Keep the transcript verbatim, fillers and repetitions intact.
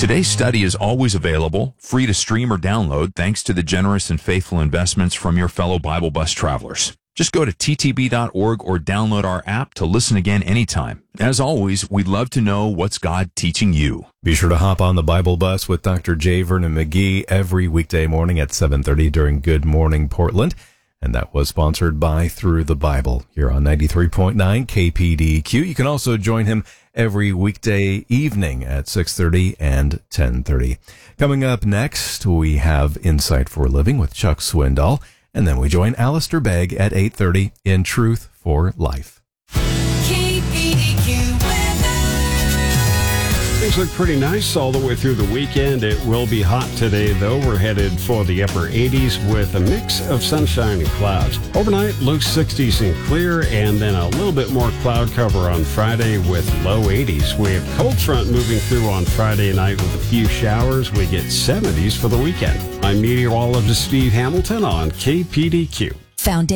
Today's study is always available, free to stream or download, thanks to the generous and faithful investments from your fellow Bible Bus travelers. Just go to t t b dot org or download our app to listen again anytime. As always, we'd love to know what's God teaching you. Be sure to hop on the Bible Bus with Doctor J. Vernon McGee every weekday morning at seven thirty during Good Morning Portland. And that was sponsored by Through the Bible here on ninety-three point nine K P D Q. You can also join him every weekday evening at six thirty and ten thirty. Coming up next, we have Insight for Living with Chuck Swindoll. And then we join Alistair Begg at eight thirty in Truth for Life. K P D Q weather. Things look pretty nice all the way through the weekend. It will be hot today, though. We're headed for the upper eighties with a mix of sunshine and clouds. Overnight, low sixties and clear, and then a little bit more cloud cover on Friday with low eighties. We have cold front moving through on Friday night with a few showers. We get seventies for the weekend. I'm meteorologist Steve Hamilton on K P D Q. Foundation.